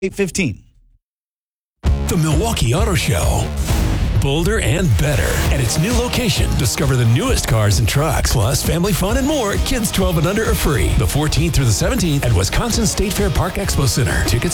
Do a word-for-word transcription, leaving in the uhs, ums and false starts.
eight fifteen. The Milwaukee Auto Show. Bolder and better. At its new location, discover the newest cars and trucks, plus family fun and more. Kids twelve and under are free. The fourteenth through the seventeenth at Wisconsin State Fair Park Expo Center. Tickets